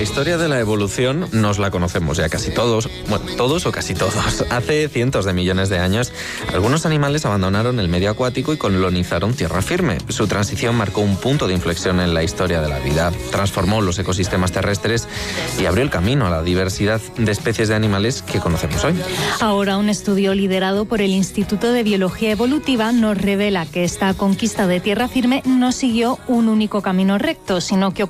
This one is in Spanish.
historia de la evolución nos la conocemos ya casi todos, bueno, todos o casi todos. Hace cientos de millones de años, algunos animales abandonaron el medio acuático y colonizaron tierra firme. Su transición marcó un punto de inflexión en la historia de la vida, transformó los ecosistemas terrestres y abrió el camino a la diversidad de especies de animales que conocemos hoy. Ahora, un estudio liderado por el Instituto de Biología Evolutiva nos revela que esta conquista de tierra firme no siguió un único camino recto, sino que